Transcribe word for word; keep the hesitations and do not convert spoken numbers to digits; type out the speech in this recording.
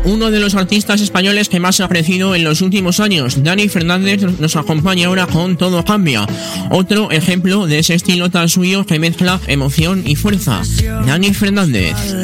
uno de los artistas españoles que más ha crecido en los últimos años. Dani Fernández nos acompaña ahora con Todo Cambia, otro ejemplo de ese estilo tan suyo que mezcla emoción y fuerza. Dani Fernández.